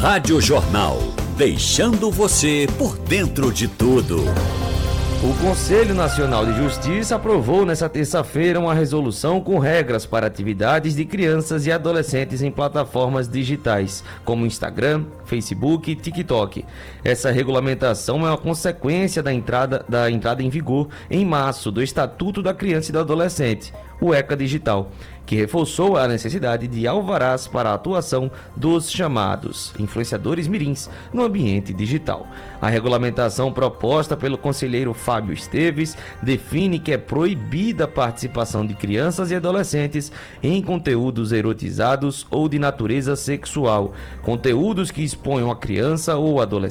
Rádio Jornal, deixando você por dentro de tudo. O Conselho Nacional de Justiça aprovou nesta terça-feira uma resolução com regras para atividades de crianças e adolescentes em plataformas digitais, como Instagram, Facebook e TikTok. Essa regulamentação é uma consequência da entrada em vigor em março do Estatuto da Criança e do Adolescente, o ECA Digital, que reforçou a necessidade de alvarás para a atuação dos chamados influenciadores mirins no ambiente digital. A regulamentação proposta pelo conselheiro Fábio Esteves define que é proibida a participação de crianças e adolescentes em conteúdos erotizados ou de natureza sexual, conteúdos que exponham a criança ou adolescente